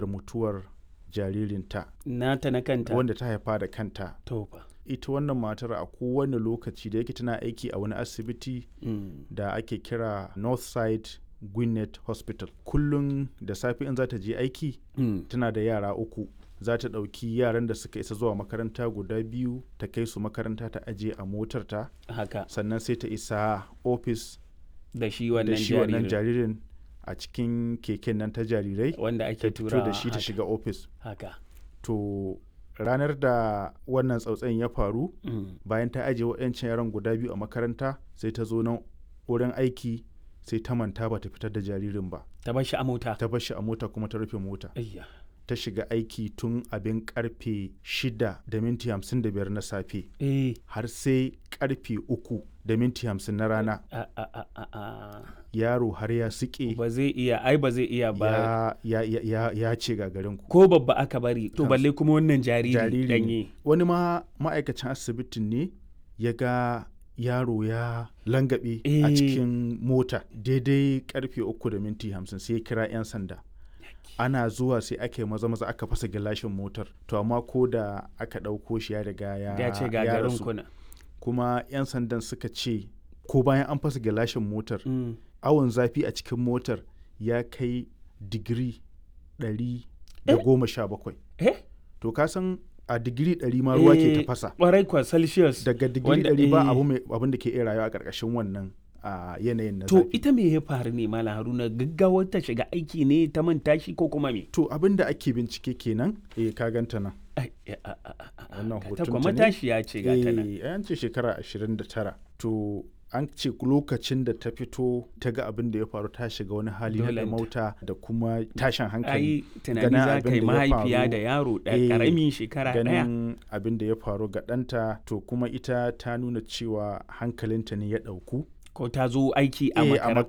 sanadiyar mutuwar jaririnta nata na kanta wanda ta haifa da kanta. to fa Ita wannan matar a kowane lokaci da yake tana aiki a wani asibiti da ake kira Northside Gwinnett Hospital. Kullum da safe in za ta je aiki tana da yara 3. Za ta ɗauki yaran da suka isa zuwa makaranta guda 2 ta kai su makaranta ta aje a motarta. haka Sannan sai ta isa ofis da shi da wannan shi wannan jaririn jaririn a cikin keken nan ta jarirai wanda ta ake fito tura da shi ta shiga ofis. haka To ranar da wannan tsautsayin ya faru bayan ta ajiye waɗancan yaran guda 2 a makaranta sai ta zo nan wurin aiki sai ta manta ba ta fitar da jaririn ba. ta bar shi a mota Ta bar shi a mota kuma ta rufe mota. ayya Ta shiga aiki tun abin karfe 6:55 na safe har sai karfe 3:50 na rana. Yaro har ya sike ba zai iya ba ya ce gagarin ku. ko babba aka bari to balle kuma wannan jariri danye. Wani ma ma'aikacin asibitin ne ya ga yaro ya langabe a cikin mota daidai karfe 3:50 sai ya kira 'yan sanda. Ana zuwa sai aka yi maza aka fasa gilashin motar, to amma ko da aka ɗauko shi ya riga ya ce gagarin rasu. kuna Kuma 'yan sandan suka ce ko bayan an fasa gilashin motar awon zafi a cikin motar ya kai digiri 117. To ka san a digiri 100 ma ruwa ke tafasa. Ƙwarai kwa Celsius. Daga digiri 100 ba abin da ke iya rayuwa a ƙarƙashin wannan a yanayin na to zafi. ita me ya faru ne Malam Haruna, gaggawar ta shiga aiki ne ta manta shi ko kuma me? To abin da ake bincike kenan ka ganta nan. Wannan ta hoton kuma tashi ya ce ga ta nan. an ce shekara 29. To an ce lokacin da ta fito ta ga abin da ya faru ta shiga wani hali na Dolenta. mauta da kuma tashin hankali. ai tunani ganin za abin ka yi da ya mahaifiya faru. da yaro ɗaya Eh, ƙaramin shekara ɗaya. ganin abin da ya faru ga ɗanta, to kuma ita ta nuna cewa hankalinta ne ya ɗauku. Ko ta zo aiki a Eh, makara